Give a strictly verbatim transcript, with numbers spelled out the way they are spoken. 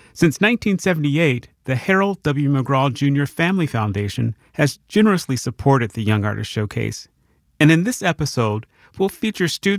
Since nineteen seventy-eight, the Harold W. McGraw Junior Family Foundation has generously supported the Young Artist Showcase. And in this episode, we'll feature students